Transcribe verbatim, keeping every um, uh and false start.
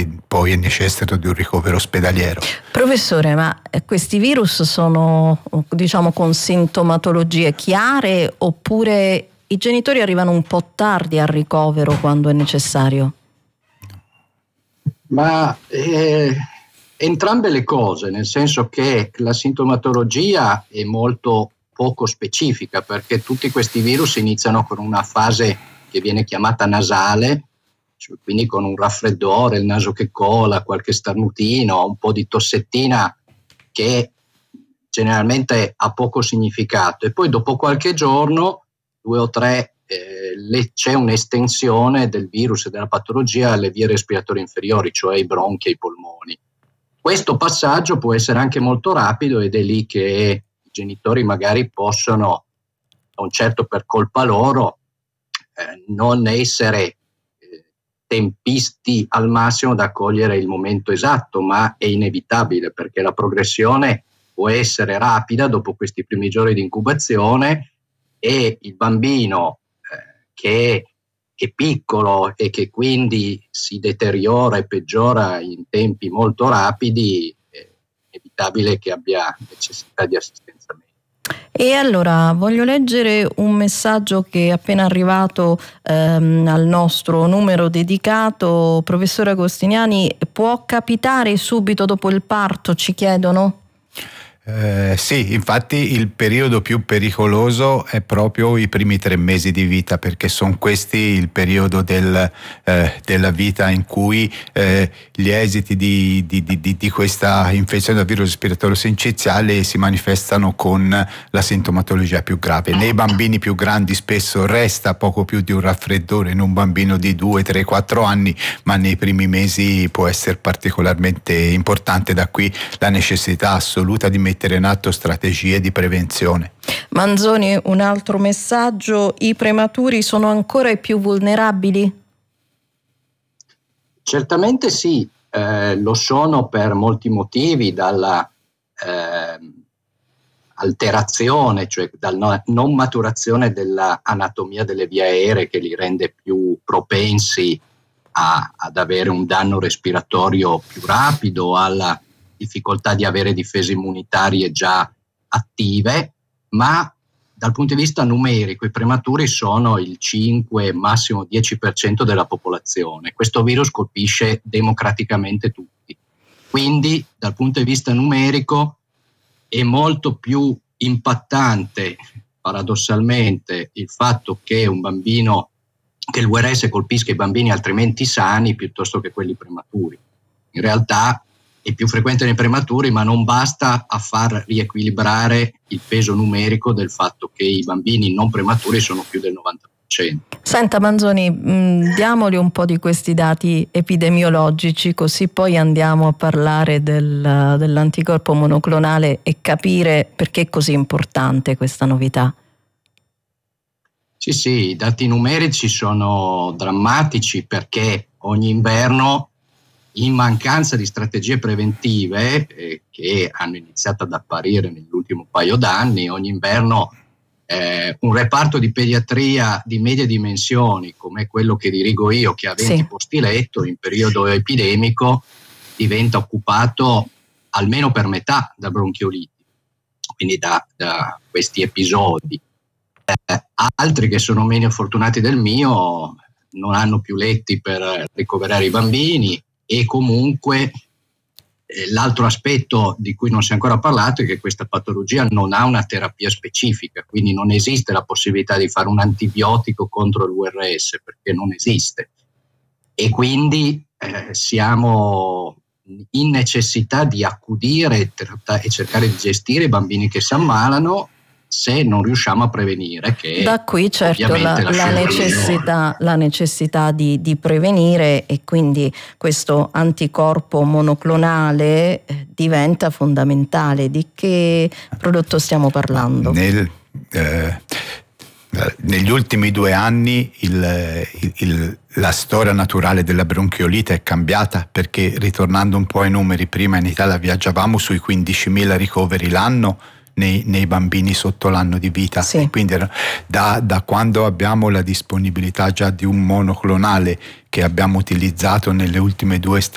e poi necessitano di un ricovero ospedaliero. Professore, ma questi virus sono, diciamo, con sintomatologie chiare oppure i genitori arrivano un po' tardi al ricovero quando è necessario? Ma eh, entrambe le cose, nel senso che la sintomatologia è molto poco specifica, perché tutti questi virus iniziano con una fase che viene chiamata nasale, cioè quindi con un raffreddore, il naso che cola, qualche starnutino, un po' di tossettina che generalmente ha poco significato, e poi dopo qualche giorno, due o tre, eh, le, c'è un'estensione del virus e della patologia alle vie respiratorie inferiori, cioè ai bronchi e ai polmoni. Questo passaggio può essere anche molto rapido ed è lì che i genitori magari possono, non certo per colpa loro, eh, non essere eh, tempisti al massimo da cogliere il momento esatto, ma è inevitabile, perché la progressione può essere rapida dopo questi primi giorni di incubazione, e il bambino eh, che è piccolo e che quindi si deteriora e peggiora in tempi molto rapidi, è inevitabile che abbia necessità di assistenza medica. E allora voglio leggere un messaggio che è appena arrivato ehm, al nostro numero dedicato. Professore Agostiniani, può capitare subito dopo il parto, ci chiedono? Eh, sì, infatti il periodo più pericoloso è proprio i primi tre mesi di vita, perché sono questi il periodo del, eh, della vita in cui eh, gli esiti di, di, di, di questa infezione da virus respiratorio sinciciale si manifestano con la sintomatologia più grave. Nei bambini più grandi spesso resta poco più di un raffreddore, in un bambino di due, tre, quattro anni, ma nei primi mesi può essere particolarmente importante. Da qui la necessità assoluta di mettere in atto strategie di prevenzione. Manzoni, un altro messaggio: i prematuri sono ancora i più vulnerabili? Certamente sì, eh, lo sono per molti motivi, dalla eh, alterazione, cioè dalla non maturazione dell'anatomia delle vie aeree, che li rende più propensi a, ad avere un danno respiratorio più rapido, alla difficoltà di avere difese immunitarie già attive, ma dal punto di vista numerico i prematuri sono il cinque, massimo dieci per cento della popolazione. Questo virus colpisce democraticamente tutti. Quindi dal punto di vista numerico è molto più impattante, paradossalmente, il fatto che un bambino, che il V R S colpisca i bambini altrimenti sani piuttosto che quelli prematuri. In realtà è più frequente nei prematuri, ma non basta a far riequilibrare il peso numerico del fatto che i bambini non prematuri sono più del novanta per cento. Senta Manzoni, mh, diamoli un po' di questi dati epidemiologici, così poi andiamo a parlare del, dell'anticorpo monoclonale e capire perché è così importante questa novità. Sì, sì, i dati numerici sono drammatici, perché ogni inverno, in mancanza di strategie preventive eh, che hanno iniziato ad apparire nell'ultimo paio d'anni, ogni inverno eh, un reparto di pediatria di medie dimensioni, come quello che dirigo io, che ha venti sì. posti letto, in periodo epidemico diventa occupato almeno per metà da bronchioliti, quindi da, da questi episodi. Eh, altri che sono meno fortunati del mio non hanno più letti per ricoverare i bambini. E comunque eh, l'altro aspetto di cui non si è ancora parlato è che questa patologia non ha una terapia specifica, quindi non esiste la possibilità di fare un antibiotico contro il V R S, perché non esiste, e quindi eh, siamo in necessità di accudire e, tratta- e cercare di gestire i bambini che si ammalano, se non riusciamo a prevenire, che da qui certo la, la, la necessità, la necessità di, di prevenire, e quindi questo anticorpo monoclonale eh, diventa fondamentale. Di che prodotto stiamo parlando? Nel, eh, negli ultimi due anni il, il, il, la storia naturale della bronchiolite è cambiata, perché, ritornando un po' ai numeri, prima in Italia viaggiavamo sui quindicimila ricoveri l'anno Nei, nei bambini sotto l'anno di vita, sì. E quindi da, da quando abbiamo la disponibilità già di un monoclonale che abbiamo utilizzato nelle ultime due